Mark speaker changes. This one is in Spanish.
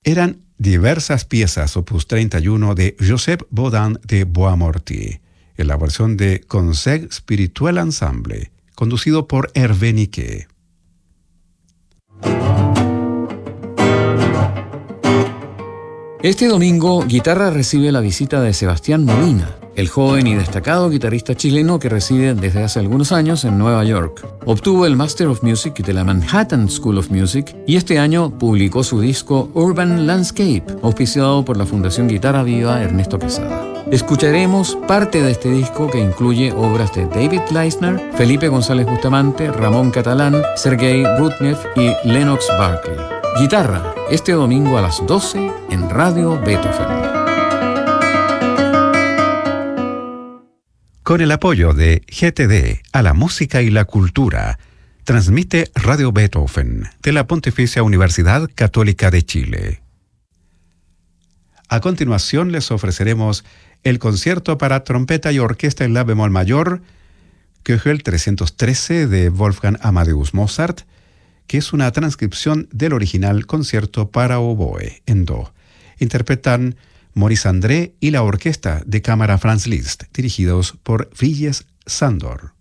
Speaker 1: Eran diversas piezas opus 31 de Joseph Bodin de Boismortier, en la versión de Concert Spirituel Ensemble, conducido por Hervé Niquet.
Speaker 2: Este domingo, Guitarra recibe la visita de Sebastián Molina, el joven y destacado guitarrista chileno que reside desde hace algunos años en Nueva York. Obtuvo el Master of Music de la Manhattan School of Music y este año publicó su disco Urban Landscape, auspiciado por la Fundación Guitarra Viva Ernesto Quesada. Escucharemos parte de este disco que incluye obras de David Leisner, Felipe González Bustamante, Ramón Catalán, Sergei Rudnev y Lennox Barkley. Guitarra, este domingo a las 12 en Radio Beethoven.
Speaker 1: Con el apoyo de GTD a la música y la cultura, transmite Radio Beethoven de la Pontificia Universidad Católica de Chile. A continuación les ofreceremos el concierto para trompeta y orquesta en la bemol mayor, Köchel 313 de Wolfgang Amadeus Mozart, que es una transcripción del original concierto para oboe en do. Interpretan Maurice André y la orquesta de cámara Franz Liszt, dirigidos por Villes Sándor.